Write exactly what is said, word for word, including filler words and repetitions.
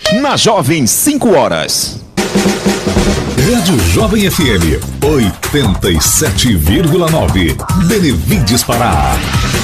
Na Jovem, cinco horas. Rádio Jovem F M, oitenta e sete vírgula nove. Benevides Pará.